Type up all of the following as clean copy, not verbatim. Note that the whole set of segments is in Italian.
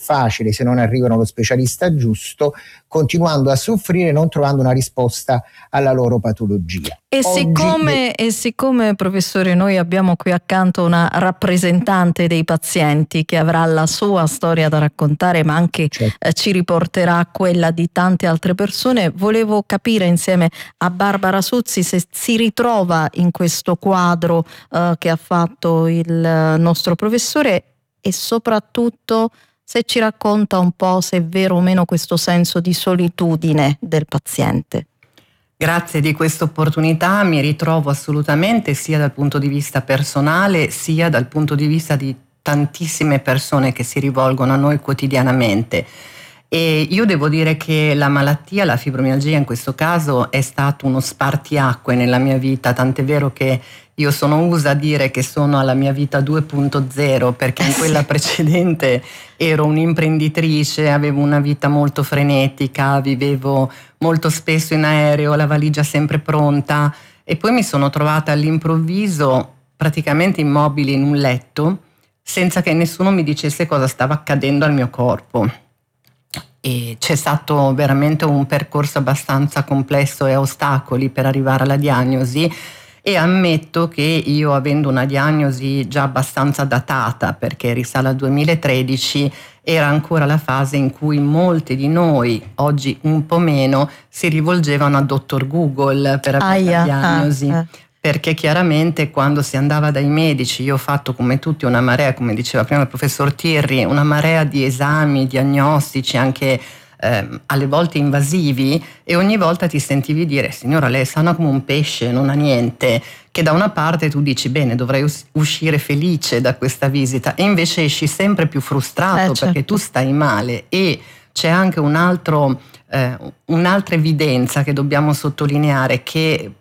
facile se non arrivano allo specialista giusto, continuando a soffrire, non trovando una risposta alla loro patologia. E siccome, professore, noi abbiamo qui accanto una rappresentante dei pazienti che avrà la sua storia da raccontare, ma anche ci riporterà quella di tante altre persone, volevo capire insieme a Barbara Suzzi se si ritrova in questo quadro che ha fatto il nostro professore, e soprattutto se ci racconta un po' se è vero o meno questo senso di solitudine del paziente. Grazie di questa opportunità, mi ritrovo assolutamente sia dal punto di vista personale sia dal punto di vista di tantissime persone che si rivolgono a noi quotidianamente. E io devo dire che la malattia, la fibromialgia in questo caso, è stato uno spartiacque nella mia vita, tant'è vero che io sono usa a dire che sono alla mia vita 2.0, perché in quella precedente ero un'imprenditrice, avevo una vita molto frenetica, vivevo molto spesso in aereo, la valigia sempre pronta, e poi mi sono trovata all'improvviso praticamente immobile in un letto senza che nessuno mi dicesse cosa stava accadendo al mio corpo. E c'è stato veramente un percorso abbastanza complesso e a ostacoli per arrivare alla diagnosi, e ammetto che io, avendo una diagnosi già abbastanza datata perché risale al 2013, era ancora la fase in cui molti di noi, oggi un po' meno, si rivolgevano a dottor Google per avere la diagnosi. Perché chiaramente quando si andava dai medici, io ho fatto come tutti una marea, come diceva prima il professor Tirri, una marea di esami diagnostici, anche alle volte invasivi, e ogni volta ti sentivi dire: signora, lei è sana come un pesce, non ha niente. Che da una parte tu dici: bene, dovrei uscire felice da questa visita, e invece esci sempre più frustrato perché tu stai male. E c'è anche un'altra evidenza che dobbiamo sottolineare, che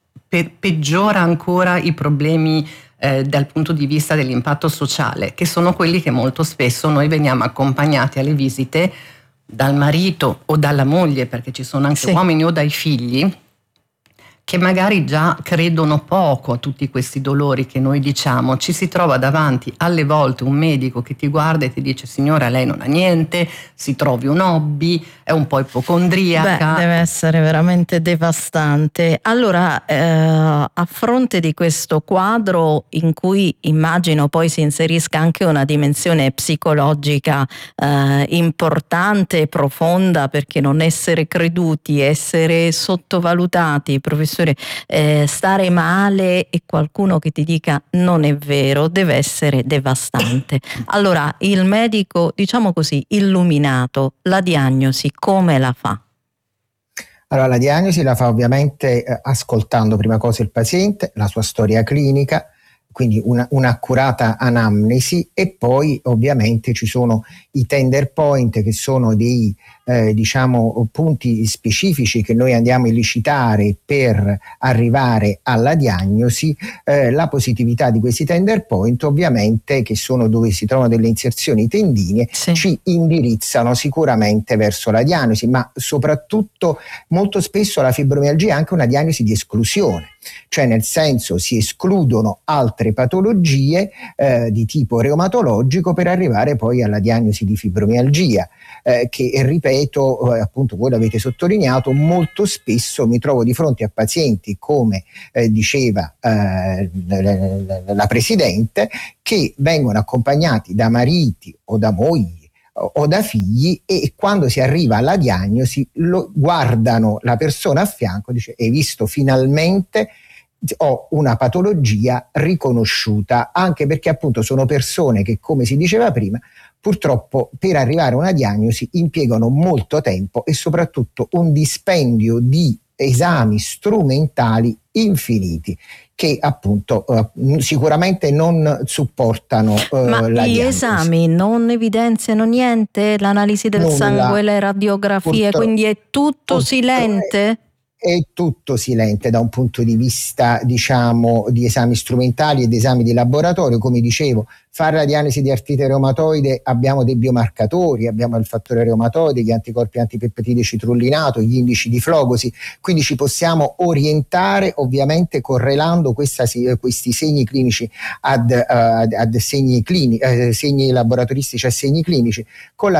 peggiora ancora i problemi dal punto di vista dell'impatto sociale, che sono quelli che molto spesso noi veniamo accompagnati alle visite dal marito o dalla moglie, perché ci sono anche uomini, o dai figli, che magari già credono poco a tutti questi dolori che noi diciamo. Ci si trova davanti alle volte un medico che ti guarda e ti dice: signora, lei non ha niente, si trovi un hobby, è un po' ipocondriaca. Deve essere veramente devastante. Allora, a fronte di questo quadro, in cui immagino poi si inserisca anche una dimensione psicologica importante e profonda, perché non essere creduti, essere sottovalutati, professore, stare male e qualcuno che ti dica non è vero, deve essere devastante. Allora, il medico, diciamo così, illuminato, la diagnosi come la fa? Allora, la diagnosi la fa ovviamente ascoltando prima cosa il paziente, la sua storia clinica, quindi un'accurata anamnesi, e poi ovviamente ci sono i tender point, che sono dei punti specifici che noi andiamo a elicitare per arrivare alla diagnosi. La positività di questi tender point, ovviamente, che sono dove si trovano delle inserzioni tendinee, ci indirizzano sicuramente verso la diagnosi, ma soprattutto molto spesso la fibromialgia è anche una diagnosi di esclusione, cioè nel senso si escludono altre patologie di tipo reumatologico per arrivare poi alla diagnosi di fibromialgia, che ripeto, appunto voi l'avete sottolineato, molto spesso mi trovo di fronte a pazienti, come diceva la Presidente, che vengono accompagnati da mariti o da mogli o da figli, e quando si arriva alla diagnosi guardano la persona a fianco e dice: hai visto, finalmente ho una patologia riconosciuta, anche perché appunto sono persone che, come si diceva prima, purtroppo per arrivare a una diagnosi impiegano molto tempo e soprattutto un dispendio di esami strumentali infiniti, che appunto sicuramente non supportano Ma la gli diagnosi. esami non evidenziano niente? L'analisi del sangue, le radiografie, quindi è tutto silente? È tutto silente da un punto di vista, diciamo, di esami strumentali ed esami di laboratorio. Come dicevo, fare la diagnosi di artrite reumatoide abbiamo dei biomarcatori, abbiamo il fattore reumatoide, gli anticorpi antipeptide citrullinato, gli indici di flogosi, quindi ci possiamo orientare ovviamente correlando questi segni clinici ad segni laboratoristici a segni clinici, con la